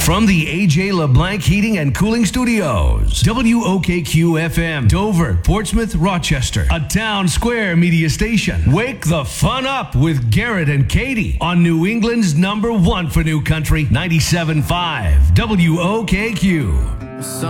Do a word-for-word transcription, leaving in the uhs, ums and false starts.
From the A J LeBlanc Heating and Cooling Studios, W O K Q F M, Dover, Portsmouth, Rochester, a Town Square media station. Wake the fun up with Garrett and Katie on New England's number one for new country, ninety-seven point five W O K Q.